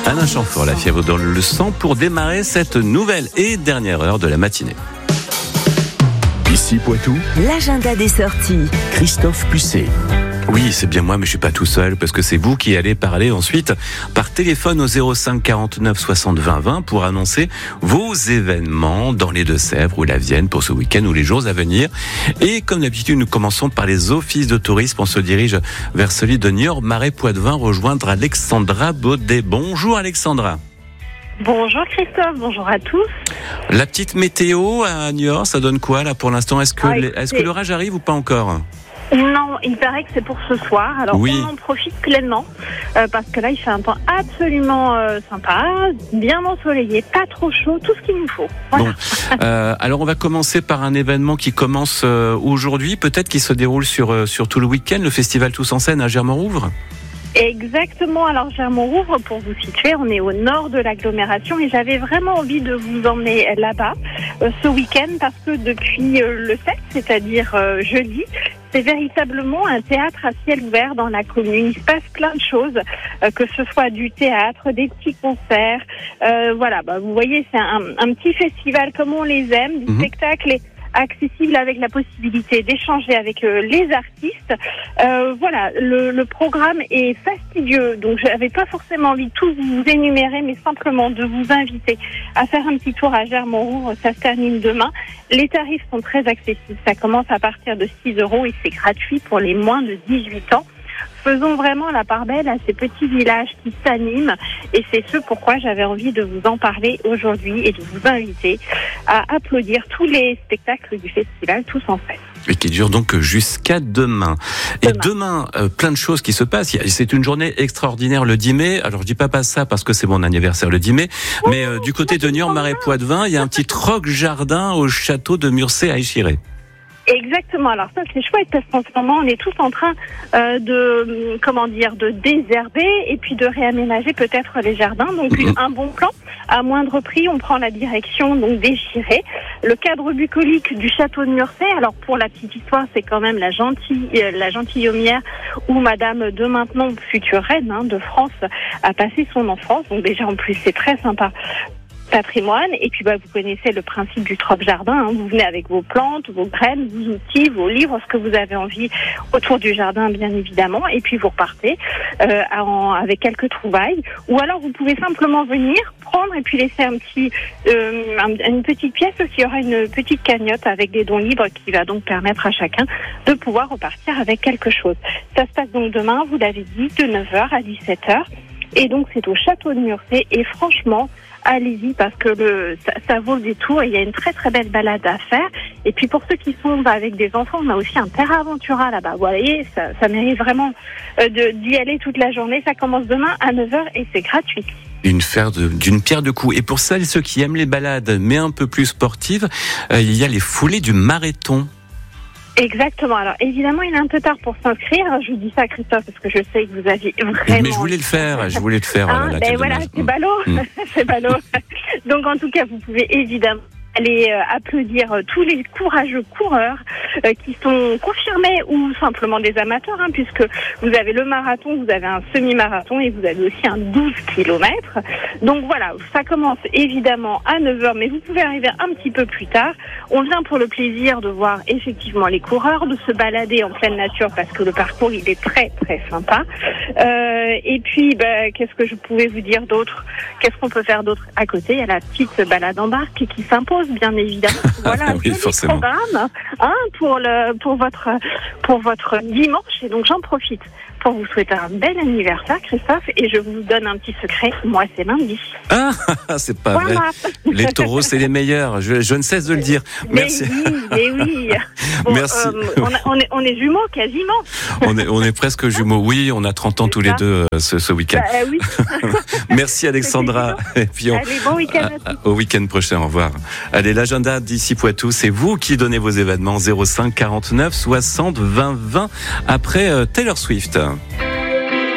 Alain Chamfort, la fièvre dans le sang pour démarrer cette nouvelle et dernière heure de la matinée. Ici Poitou, l'agenda des sorties. Christophe Pucet. Oui, c'est bien moi, mais je suis pas tout seul parce que c'est vous qui allez parler ensuite par téléphone au 05 49 60 20 20 pour annoncer vos événements dans les Deux-Sèvres ou la Vienne pour ce week-end ou les jours à venir. Et comme d'habitude, nous commençons par les offices de tourisme. On se dirige vers celui de Niort, Marais, Poitevin, rejoindre Alexandra Baudet. Bonjour Alexandra. Bonjour Christophe, bonjour à tous. La petite météo à Niort, ça donne quoi là pour l'instant ? Est-ce que l'orage arrive ou pas encore ? Non, il paraît que c'est pour ce soir. Alors oui. On en profite pleinement parce que là il fait un temps absolument sympa, bien ensoleillé, pas trop chaud, tout ce qu'il nous faut. Voilà. Bon, alors on va commencer par un événement qui commence aujourd'hui, peut-être qui se déroule sur tout le week-end, le festival Tous en scène à Germont-Rouvres. Exactement, alors Germont-Rouvres, pour vous situer, on est au nord de l'agglomération et j'avais vraiment envie de vous emmener là-bas ce week-end parce que depuis le 7, c'est-à-dire jeudi, c'est véritablement un théâtre à ciel ouvert dans la commune. Il se passe plein de choses, que ce soit du théâtre, des petits concerts. Voilà, vous voyez, c'est un petit festival comme on les aime, du spectacle accessible avec la possibilité d'échanger avec les artistes. Voilà, le programme est fastidieux, donc j'avais pas forcément envie de tout vous énumérer, mais simplement de vous inviter à faire un petit tour à Germont-Rouvres. Ça se termine demain. Les tarifs sont très accessibles. Ça commence à partir de 6 € et c'est gratuit pour les moins de 18 ans. Faisons vraiment la part belle à ces petits villages qui s'animent et c'est ce pourquoi j'avais envie de vous en parler aujourd'hui et de vous inviter à applaudir tous les spectacles du festival Tous en scène. Et qui dure donc jusqu'à demain. Et demain, plein de choses qui se passent. C'est une journée extraordinaire le 10 mai. Alors je dis pas ça parce que c'est mon anniversaire le 10 mai, mais du côté de Niort, Marais, Poitevin, il y a un petit rock jardin au château de Murcé à Échiré. Exactement. Alors ça c'est chouette parce qu'en ce moment on est tous en train de désherber et puis de réaménager peut-être les jardins. Donc un bon plan à moindre prix. On prend la direction donc d'Échiré. Le cadre bucolique du château de Murcé. Alors pour la petite histoire, c'est quand même la gentilhommière où Madame de Maintenon, future reine de France, a passé son enfance. Donc déjà en plus c'est très sympa. Patrimoine, et puis vous connaissez le principe du trop jardin, vous venez avec vos plantes, vos graines, vos outils, vos livres, ce que vous avez envie autour du jardin bien évidemment, et puis vous repartez avec quelques trouvailles, ou alors vous pouvez simplement venir prendre et puis laisser une petite pièce, il y aura une petite cagnotte avec des dons libres qui va donc permettre à chacun de pouvoir repartir avec quelque chose. Ça se passe donc demain, vous l'avez dit, de 9h à 17h, et donc c'est au château de Murcé, et franchement allez-y parce que ça vaut le détour et il y a une très très belle balade à faire. Et puis pour ceux qui sont avec des enfants, on a aussi un Terra Aventura là-bas. Vous voyez, ça mérite vraiment d'y aller toute la journée. Ça commence demain à 9h et c'est gratuit. D'une pierre deux coups. Et pour celles et ceux qui aiment les balades mais un peu plus sportives, il y a les foulées du Marathon. Exactement. Alors évidemment, il est un peu tard pour s'inscrire. Je vous dis ça, Christophe, parce que je sais que vous aviez vraiment. Mais je voulais le faire. Voilà, c'est ballot, c'est ballot. Donc en tout cas, vous pouvez évidemment aller applaudir tous les courageux coureurs qui sont confirmés ou simplement des amateurs, puisque vous avez le marathon, vous avez un semi-marathon et vous avez aussi un 12 km. Donc voilà, ça commence évidemment à 9h, mais vous pouvez arriver un petit peu plus tard. On vient pour le plaisir de voir effectivement les coureurs, de se balader en pleine nature parce que le parcours il est très très sympa. Et puis qu'est-ce que je pouvais vous dire d'autre ? Qu'est-ce qu'on peut faire d'autre à côté ? Il y a la petite balade en barque qui s'impose bien évidemment. Voilà un petit programme pour votre dimanche et donc j'en profite pour vous souhaiter un bel anniversaire Christophe et je vous donne un petit secret, moi c'est lundi. Ah, c'est pas vrai. Les taureaux c'est les meilleurs, je ne cesse de le dire. Merci. Mais oui. Bon, merci. On est jumeaux quasiment. On est presque jumeaux, oui, on a 30 ans tous les deux ce week-end. Oui. Merci Alexandra. Et puis allez, bon week-end à tous. Au week-end prochain, au revoir. Allez, l'agenda d'ici Poitou, c'est vous qui donnez vos événements 05 49 60 20 20 après Taylor Swift.